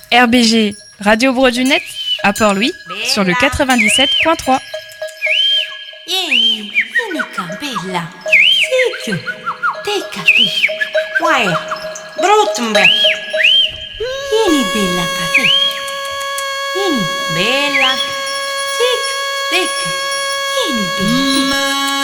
RBG, Radio Brodunet, à Port-Louis, sur le 97.3. Vieni qua, bella. Zicchio, teccati. Guai, bruttumbe. Vieni, bella, a te. Vieni, bella. Zicchio, tecca. Vieni, bella, te.